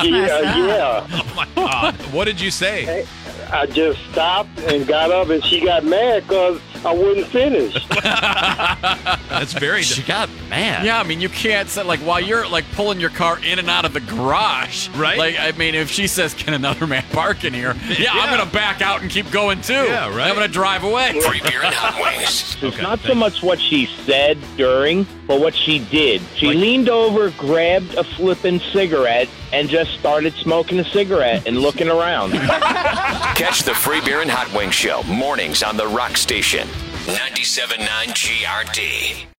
Yeah. Oh, my God. What did you say? I just stopped and got up, and she got mad because I wouldn't finish. That's very... She got mad. Yeah, I mean, you can't say, like, while you're, like, pulling your car in and out of the garage. Right. Like, I mean, if she says, can another man park in here? Yeah, I'm going to back out and keep going, too. Yeah, right. I'm going to drive away. Free beer and hot wings. It's not so much what she said during, but what she did. She leaned over, grabbed a flippin' cigarette, and just started smoking a cigarette and looking around. Catch the Free Beer and Hot Wings Show mornings on the Rock Station. 97.9 GRD.